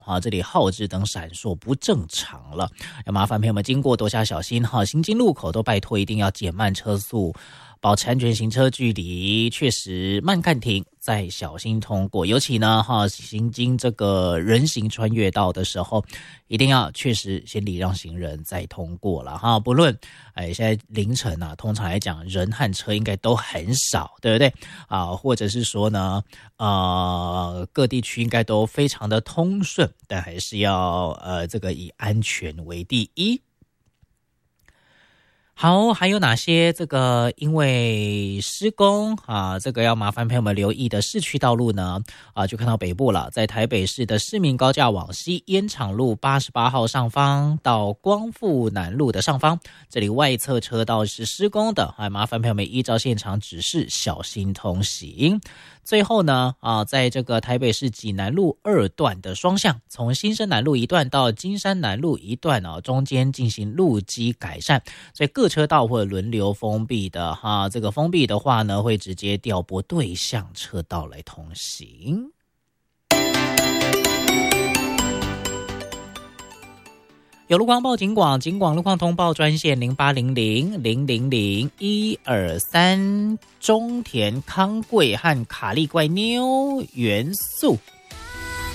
这里号志灯闪烁不正常了，要麻烦朋友们经过多加小心哈，行经路口都拜托一定要减慢车速，保持安全行车距离，确实慢看停，再小心通过。尤其呢行经这个人行穿越道的时候，一定要确实先礼让行人再通过了哈。不论现在凌晨通常来讲人和车应该都很少，对不对或者是说呢各地区应该都非常的通顺，但还是要这个以安全为第一。好，还有哪些这个因为施工这个要麻烦朋友们留意的市区道路呢？就看到北部了，在台北市的市民高架往西烟厂路88号上方到光复南路的上方，这里外侧车道是施工的，还麻烦朋友们依照现场指示小心通行。最后呢在这个台北市济南路2段的双向，从新生南路一段到金山南路一段中间进行路基改善，所以各车道会轮流封闭的这个封闭的话呢，会直接调拨对向车道来通行。有路况报警广，警广路况通报专线0800000123，中田康贵和卡利怪妞元素